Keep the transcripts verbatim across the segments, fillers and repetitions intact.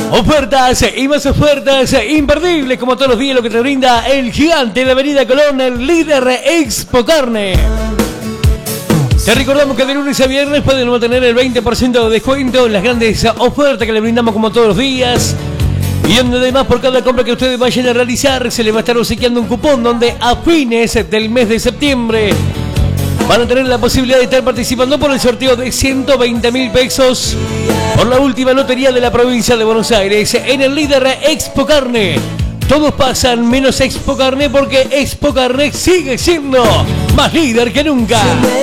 Ofertas y más ofertas imperdibles como todos los días, lo que te brinda el gigante de la Avenida Colón, el líder Expo Carne. Te recordamos que de lunes a viernes pueden obtener el veinte por ciento de descuento en las grandes ofertas que le brindamos como todos los días. Y donde además por cada compra que ustedes vayan a realizar se les va a estar obsequiando un cupón donde a fines del mes de septiembre van a tener la posibilidad de estar participando por el sorteo de ciento veinte mil pesos por la última lotería de la provincia de Buenos Aires en el líder Expo Carne. Todos pasan menos Expo Carne porque Expo Carne sigue siendo más líder que nunca.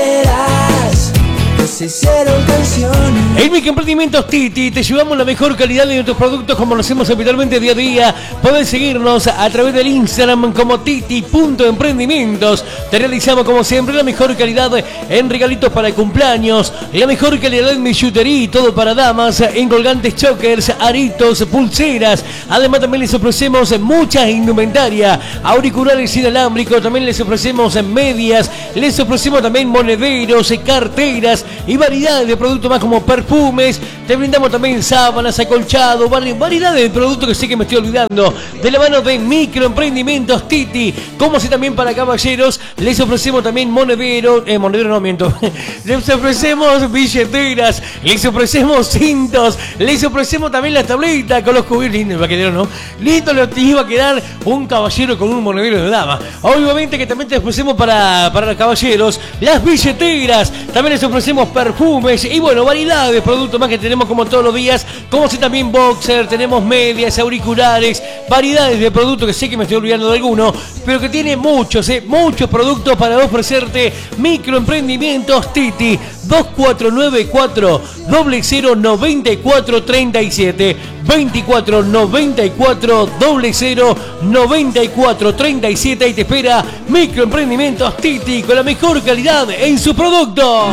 En Microemprendimientos Titi te llevamos la mejor calidad de nuestros productos como lo hacemos habitualmente día a día. Podés seguirnos a través del Instagram como titi punto emprendimientos. Te realizamos como siempre la mejor calidad en regalitos para el cumpleaños, la mejor calidad en billutería, todo para damas, en colgantes, chokers, aritos, pulseras. Además también les ofrecemos mucha indumentaria, auriculares inalámbricos, también les ofrecemos medias, les ofrecemos también monederos, carteras y variedades de productos más como perfumes. Te brindamos también sábanas, acolchados, variedades de productos que sé que me estoy olvidando. De la mano de Microemprendimientos Titi, como así también para caballeros, les ofrecemos también monederos, eh, monederos no miento, les ofrecemos billeteras, les ofrecemos cintos, les ofrecemos también las tabletas con los cubitos, lindo va a quedar, ¿no? Lindo lo te iba a quedar un caballero con un monedero de dama. Obviamente que también te ofrecemos para, para los caballeros las billeteras, también les ofrecemos perfumes y bueno, variedad de productos más que tenemos como todos los días, como si también boxer, tenemos medias, auriculares, variedades de productos que sé que me estoy olvidando de alguno, pero que tiene muchos, eh, muchos productos para ofrecerte. Microemprendimientos Titi, dos cuatro nueve cuatro, cero cero nueve cuatro tres siete, veinticuatro noventa y cuatro, cero cero noventa y cuatro treinta y siete. Ahí te espera Microemprendimientos Titi con la mejor calidad en su producto.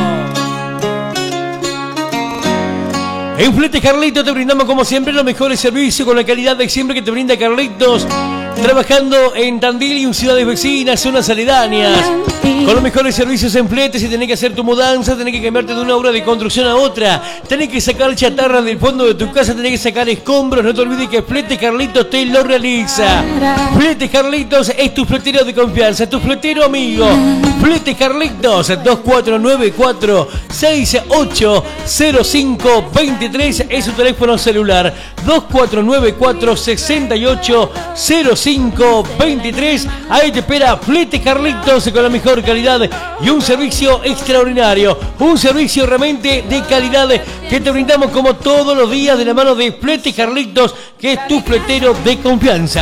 En Fletes Carlitos te brindamos como siempre los mejores servicios con la calidad de siempre que te brinda Carlitos, trabajando en Tandil y en ciudades vecinas, zonas aledañas, con los mejores servicios en fletes. Si tenés que hacer tu mudanza, tenés que cambiarte de una obra de construcción a otra, tenés que sacar chatarra del fondo de tu casa, tenés que sacar escombros, no te olvides que Fletes Carlitos te lo realiza. Fletes Carlitos es tu fletero de confianza, tu fletero amigo. Fletes Carlitos, dos cuatro nueve cuatro, seis ocho cero cinco dos tres es su teléfono celular, dos cuatro nueve cuatro, seis ocho cero cinco dos tres. Ahí te espera Fletes Carlitos con la mejor calidad y un servicio extraordinario, un servicio realmente de calidad que te brindamos como todos los días de la mano de Fletes Carlitos, que es tu fletero de confianza.